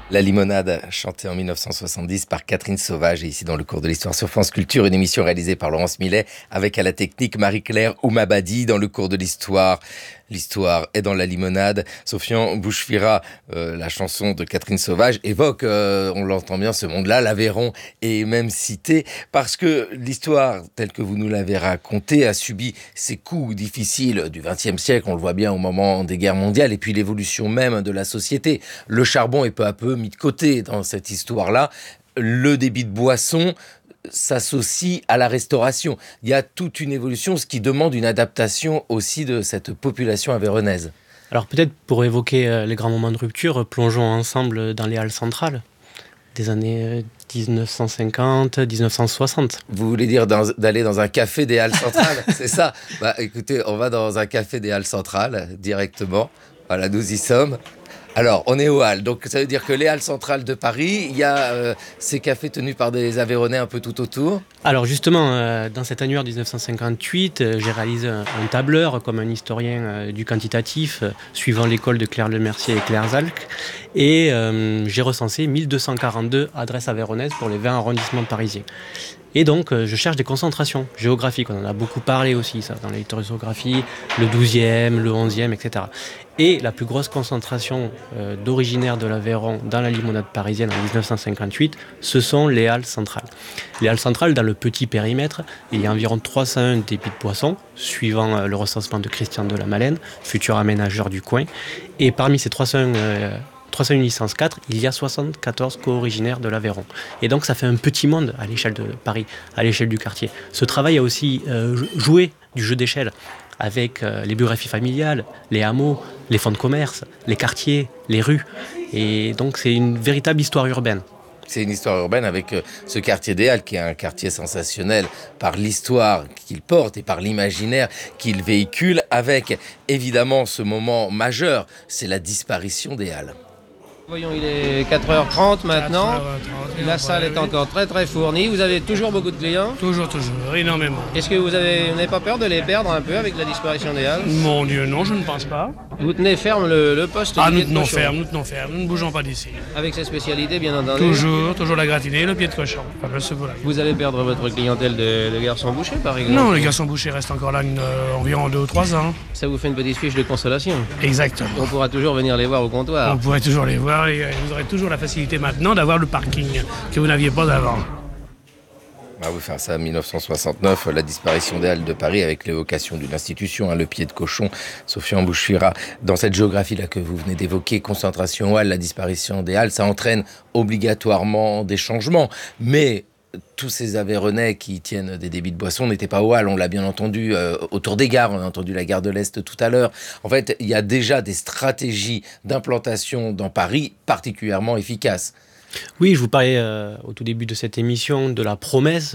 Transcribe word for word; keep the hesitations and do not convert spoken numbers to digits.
La limonade, chantée en mille neuf cent soixante-dix par Catherine Sauvage, et ici dans le cours de l'histoire sur France Culture, une émission réalisée par Laurence Millet, avec à la technique Marie-Claire Oumabadi dans le cours de l'histoire. L'histoire est dans la limonade. Sofian Bouchfira, euh, la chanson de Catherine Sauvage, évoque, euh, on l'entend bien, ce monde-là, l'Aveyron est même cité, parce que l'histoire, telle que vous nous l'avez racontée, a subi ces coups difficiles du vingtième siècle, on le voit bien au moment des guerres mondiales, et puis l'évolution même de la société. Le charbon est peu à peu mis de côté dans cette histoire-là. Le débit de boisson s'associe à la restauration. Il y a toute une évolution, ce qui demande une adaptation aussi de cette population aveyronnaise. Alors peut-être pour évoquer euh, les grands moments de rupture, plongeons ensemble dans les halles centrales des années dix-neuf cent cinquante, dix-neuf cent soixante. Vous voulez dire dans, d'aller dans un café des halles centrales, c'est ça? Bah écoutez, on va dans un café des halles centrales directement. Voilà, nous y sommes. Alors, on est aux Halles, donc ça veut dire que les Halles centrales de Paris, il y a euh, ces cafés tenus par des Aveyronnais un peu tout autour. Alors justement, euh, dans cet annuaire dix-neuf cent cinquante-huit, euh, j'ai réalisé un, un tableur comme un historien euh, du quantitatif, euh, suivant l'école de Claire Lemercier et Claire Zalck, et euh, j'ai recensé mille deux cent quarante-deux adresses aveyronnaises pour les vingt arrondissements parisiens. Et donc, euh, je cherche des concentrations géographiques. On en a beaucoup parlé aussi, ça, dans l'historiographie, le douzième, le onzième, et cetera. Et la plus grosse concentration euh, d'originaires de l'Aveyron dans la limonade parisienne en dix-neuf cent cinquante-huit, ce sont les halles centrales. Les halles centrales, dans le petit périmètre, il y a environ trois cent un débits de boissons, suivant euh, le recensement de Christian de la Malène, futur aménageur du coin. Et parmi ces trois cent un euh, trois cent un licences quatre, il y a soixante-quatorze co-originaires de l'Aveyron. Et donc ça fait un petit monde à l'échelle de Paris, à l'échelle du quartier. Ce travail a aussi euh, joué du jeu d'échelle avec euh, les biographies familiales, les hameaux, les fonds de commerce, les quartiers, les rues. Et donc c'est une véritable histoire urbaine. C'est une histoire urbaine avec euh, ce quartier des Halles qui est un quartier sensationnel par l'histoire qu'il porte et par l'imaginaire qu'il véhicule, avec évidemment ce moment majeur, c'est la disparition des Halles. Voyons, il est quatre heures trente maintenant. quatre heures trente, La salle est encore très très fournie. Vous avez toujours beaucoup de clients. Toujours, toujours, énormément. Est-ce que vous avez, vous n'avez pas peur de les perdre un peu avec la disparition des Halles? Mon Dieu, non, je ne pense pas. Vous tenez ferme le, le poste Ah, du nous pied de tenons cochon. ferme, nous tenons ferme, nous ne bougeons pas d'ici. Avec ses spécialités, bien entendu. Toujours, toujours la gratinée et le pied de cochon. Enfin, ce voilà. Vous allez perdre votre clientèle de, de garçons bouchers, par exemple? Non, les garçons bouchers restent encore là une, euh, environ deux ou trois ans. Ça vous fait une petite fiche de consolation. Exactement. On pourra toujours venir les voir au comptoir. On pourrait toujours les voir et euh, vous aurez toujours la facilité maintenant d'avoir le parking que vous n'aviez pas avant. Ah oui, enfin, ça, en dix-neuf cent soixante-neuf, la disparition des Halles de Paris avec l'évocation d'une institution, hein, le pied de cochon, Sofian Bouchfira. Dans cette géographie-là que vous venez d'évoquer, concentration aux Halles, la disparition des Halles, ça entraîne obligatoirement des changements. Mais tous ces Aveyronnais qui tiennent des débits de boissons n'étaient pas aux Halles, on l'a bien entendu, euh, autour des gares, on a entendu la gare de l'Est tout à l'heure. En fait, il y a déjà des stratégies d'implantation dans Paris particulièrement efficaces. Oui, je vous parlais euh, au tout début de cette émission de la promesse